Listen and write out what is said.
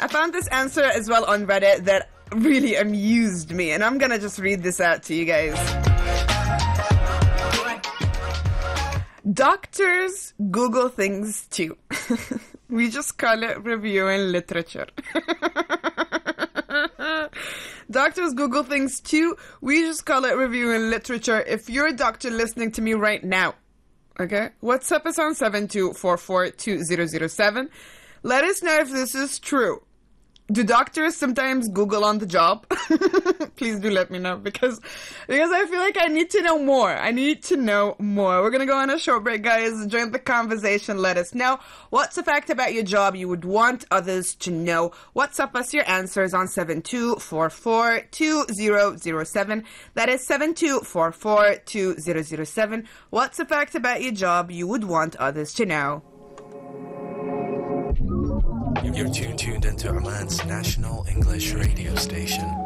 I found this answer as well on Reddit that really amused me, and I'm gonna just read this out to you guys. Doctors Google things too. We just call it reviewing literature. Doctors Google things too. We just call it reviewing literature. If you're a doctor listening to me right now, okay, WhatsApp us on 72442007. Let us know if this is true. Do doctors sometimes Google on the job? Please do let me know because I feel like I need to know more. We're going to go on a short break, guys. Join the conversation. Let us know what's a fact about your job you would want others to know. WhatsApp us your answers on 72442007. That is 72442007. What's a fact about your job you would want others to know? You're tuned into Oman's national English radio station.